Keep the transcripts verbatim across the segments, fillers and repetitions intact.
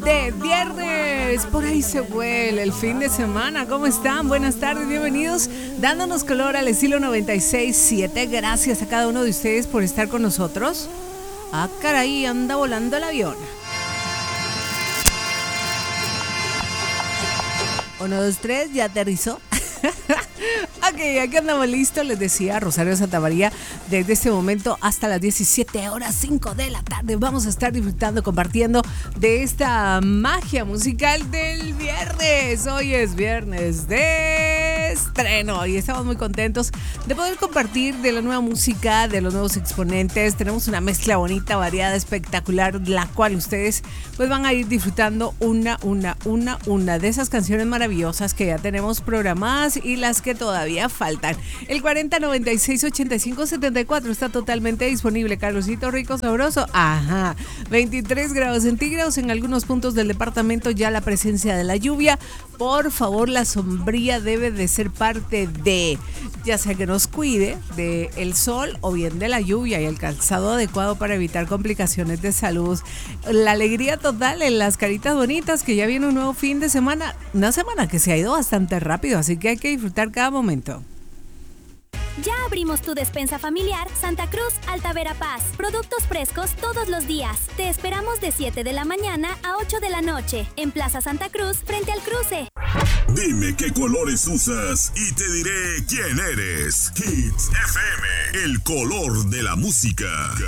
de viernes. Por ahí se huele el fin de semana. ¿Cómo están? Buenas tardes, bienvenidos. Dándonos color al estilo noventa y seis punto siete. Gracias a cada uno de ustedes por estar con nosotros. Ah, caray, anda volando el avión. Uno, dos, tres, ya aterrizó. Ok, aquí andamos listos. Les decía Rosario Santamaría, desde este momento hasta las diecisiete horas cinco de la tarde vamos a estar disfrutando, compartiendo de esta magia musical del viernes. Hoy es viernes de estreno y estamos muy contentos de poder compartir de la nueva música, de los nuevos exponentes. Tenemos una mezcla bonita, variada, espectacular, la cual ustedes pues van a ir disfrutando una, una, una, una de esas canciones maravillosas que ya tenemos programadas y las que todavía faltan. El cuarenta noventa y seis ochenta y cinco setenta y cuatro está totalmente disponible. Carlosito rico, sabroso. Ajá. veintitrés grados centígrados en algunos puntos del departamento. Ya la presencia de la lluvia. Por favor, la sombría debe de ser parte de, ya sea que nos cuide del sol o bien de la lluvia, y el calzado adecuado para evitar complicaciones de salud. La alegría total en las caritas bonitas, que ya viene un nuevo fin de semana. Una semana que se ha ido bastante rápido, así que hay que disfrutar cada momento. Ya abrimos tu despensa familiar Santa Cruz Alta Verapaz. Productos frescos todos los días. Te esperamos de siete de la mañana a ocho de la noche en Plaza Santa Cruz, frente al cruce. Dime qué colores usas y te diré quién eres. Hits F M, el color de la música.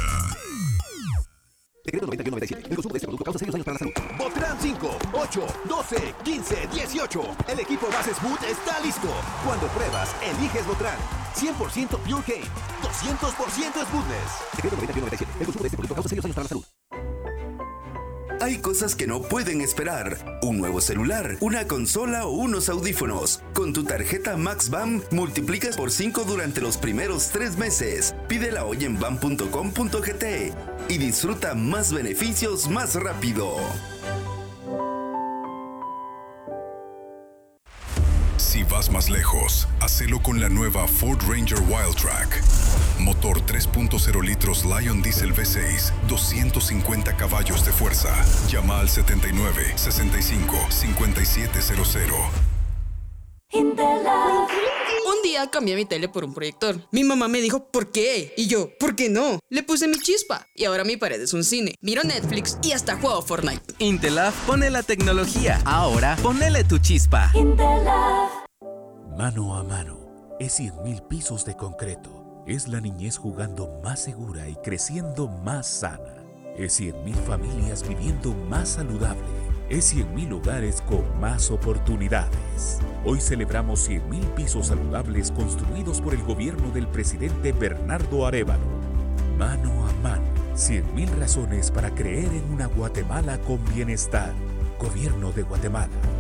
Decreto noventa y uno noventa y siete. El consumo de este producto causa serios daños para la salud. Botran cinco, ocho, doce, quince, dieciocho. El equipo base Smooth está listo. Cuando pruebas, eliges Botran. cien por ciento Pure Cane. doscientos por ciento Smoothness. Decreto noventa y uno noventa y siete. El consumo de este producto causa serios daños para la salud. Hay cosas que no pueden esperar. Un nuevo celular, una consola o unos audífonos. Con tu tarjeta MaxBAM multiplicas por cinco durante los primeros tres meses. Pídela hoy en bam punto com punto gt y disfruta más beneficios más rápido. Si vas más lejos, hacelo con la nueva Ford Ranger Wildtrak. Motor tres punto cero litros Lion Diesel V seis, doscientos cincuenta caballos de fuerza. Llama al setenta y nueve, sesenta y cinco, cincuenta y siete cero cero. Un día cambié mi tele por un proyector. Mi mamá me dijo, ¿por qué? Y yo, ¿por qué no? Le puse mi chispa y ahora mi pared es un cine. Miro Netflix y hasta juego Fortnite. Intelaf pone la tecnología. Ahora ponele tu chispa. Mano a mano es cien mil pisos de concreto. Es la niñez jugando más segura y creciendo más sana. Es cien mil familias viviendo más saludable. Es cien mil hogares con más oportunidades. Hoy celebramos cien mil pisos saludables construidos por el gobierno del presidente Bernardo Arévalo. Mano a mano, cien mil razones para creer en una Guatemala con bienestar. Gobierno de Guatemala.